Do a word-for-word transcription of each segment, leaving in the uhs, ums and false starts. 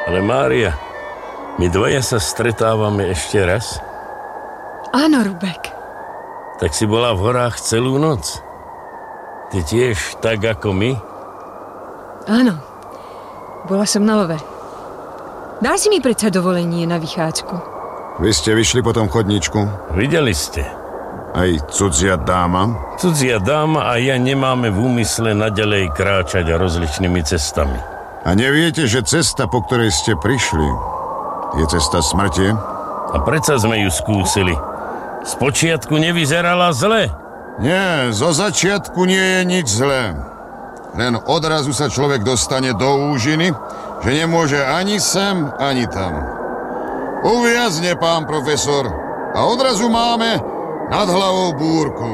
Ale Mária, my dvaja sa stretávame ešte raz? Áno, Rubek. Tak si bola v horách celú noc? Ty tiež tak ako my? Áno. Bola som na love. Dá si mi predsa dovolenie na vychádzku. Vy ste vyšli po tom chodníčku? Videli ste. Aj cudzia dáma? Cudzia dáma a ja nemáme v úmysle naďalej kráčať rozličnými cestami. A neviete, že cesta, po ktorej ste prišli, je cesta smrti? A predsa sme ju skúsili. Spočiatku nevyzerala zle. Nie, zo začiatku nie je nič zlé. Len odrazu sa človek dostane do úžiny, že nemôže ani sem, ani tam. Uviazne, pán profesor, a odrazu máme nad hlavou búrku.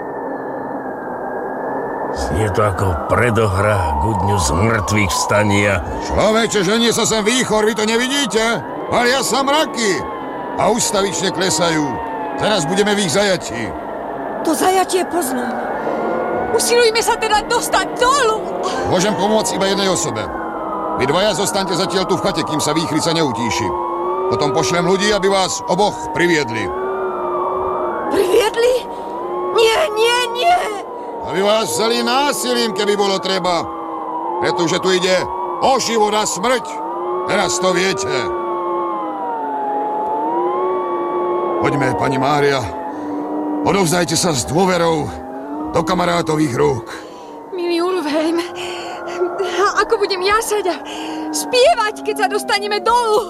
Je to ako predohra k dňu z mŕtvych vstania. Človeče, ženie sa sem výchor, vy to nevidíte? Valia sa mraky a ustavične klesajú. Teraz budeme v ich zajatí. To zajatie poznám. Usilujme sa teda dostať dolu. Môžem pomôcť iba jednej osobe. Vy dvaja zostaňte zatiaľ tu v chate, kým sa výchrica neutíši. Potom pošlem ľudí, aby vás oboch priviedli. Priviedli? Nie, nie, nie. Aby vás vzali násilím, keby bolo treba. Pretože tu ide o život a smrť. Teraz to viete. Poďme, pani Mária. Odovzdajte sa s dôverou do kamarátových rúk. Milý Ulfheim, ako budem jasať a spievať, keď sa dostaneme dolu?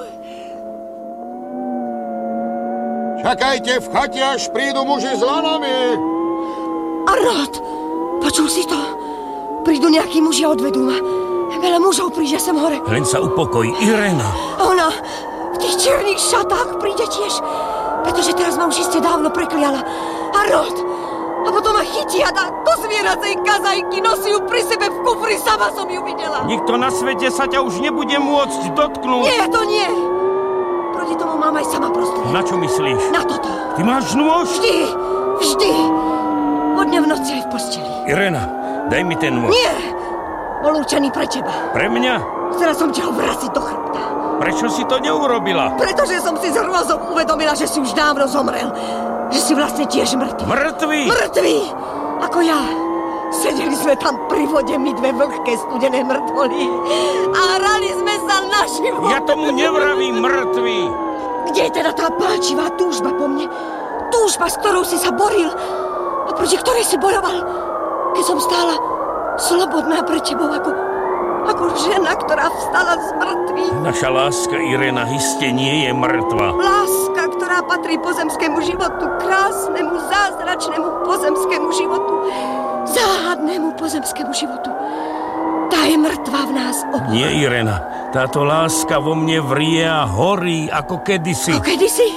Čakajte v chate, až prídu muži s lanami. Arnold, počul si to? Prídu nejakí muži a odvedú ma. Veľa mužov príde sem hore. Len sa upokoj, Irena. Ona v tých čiernych šatách príde tiež, pretože teraz ma už iste dávno prekliala. Arnold! A potom ma chytia a do zvieracej kazajky, nosí ju pri sebe v kufri, sama som ju videla. Nikto na svete sa ťa už nebude môcť dotknúť. Nie, to nie. Proti tomu mám aj sama prostriedok. Na čo myslíš? Na toto. Ty máš nôž? Vždy, vždy. Hodne v noci aj v posteli. Irena, daj mi ten nôž. Nie, bol určený pre teba. Pre mňa? Chcela som ťa vraziť do chrbta. Prečo si to neurobila? Pretože som si s hrôzou uvedomila, že si už dávno zomrel. Že si vlastne tiež mŕtvý. Mŕtvý? Mŕtvý! Ako ja. Sedeli sme tam pri vode, my dve vlhké studené mŕtvoly. A hrali sme sa na život. Ja tomu nevravím mŕtvý. Kde je teda tá páčivá túžba po mne? Túžba, s ktorou si sa boril. A proti ktorej si bojoval. Keď som stála slobodná pre tebou ako, ako žena, ktorá vstala z mŕtvych. Naša láska, Irena, iste nie je mŕtva. Láska, ktorá patrí pozemskému životu, krásnemu, zázračnému pozemskému životu, záhadnému pozemskému životu. Tá je mŕtva v nás oboch. Nie, Irena, táto láska vo mne vrie a horí ako kedysi. Ako kedysi?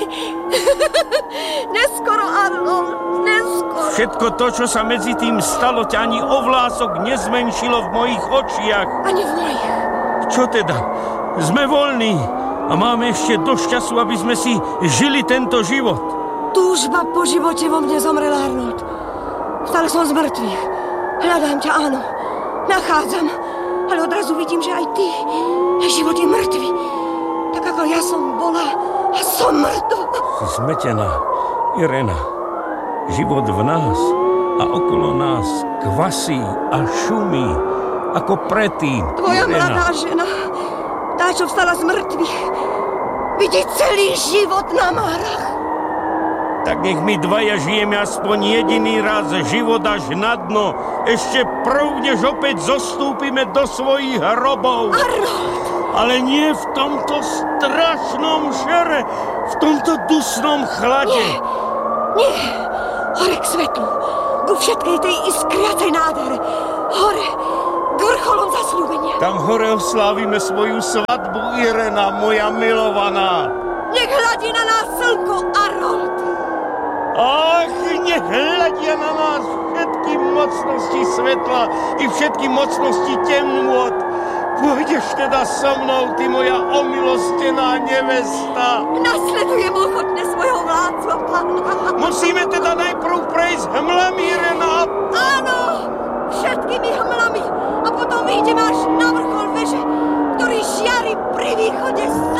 Neskoro, Arnold, neskoro. Všetko to, čo sa medzi tým stalo, ťa ani o vlások nezmenšilo v mojich očiach. Ani v mojich. Čo teda? Sme voľní a máme ešte dosť času, aby sme si žili tento život. Túžba po živote vo mne zomrela, Arnold. Stále som z mŕtvych. Hľadám ťa, áno. Nachádzam. Ale odrazu vidím, že aj ty. Život je mŕtvy. Tak ako ja som bola a som mŕtva. Si zmetená, Irena. Život v nás a okolo nás kvasí a šumí ako predtým. Tvoja Irena. mladá žena, tá, čo vstala z mŕtvych, vidí celý život na márach. Tak nech my dvaja žijeme aspoň jediný raz život až na dno. Ešte prv, než opäť zostúpime do svojich hrobov. Arnold! Ale nie v tomto strašnom šere, v tomto dusnom chlade. Nie, nie. Hore k svetlu, ku všetkej tej iskriacej nádhere. Hore, k vrcholom zasľúbenia. Tam hore oslávime svoju svadbu, Irena, moja milovaná. Nech hľadí na nás slnko, Arnold. Ach, nech hľadia na nás všetky mocnosti svetla i všetky mocnosti temnôt. Pôjdeš teda so mnou, ty moja omilostená nevesta. Nasledujem ochotne svojho vládcu a pána. Musíme teda najprv prejsť hmlami, Irena. Áno, všetkými hmlami. A potom vyjdeme až na vrchol veže, ktorý žiari pri, pri východe slnka.